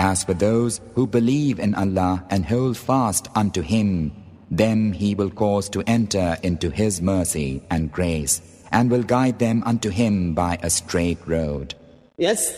As for those who believe in Allah and hold fast unto Him, them He will cause to enter into His mercy and grace, and will guide them unto Him by a straight road. Yes.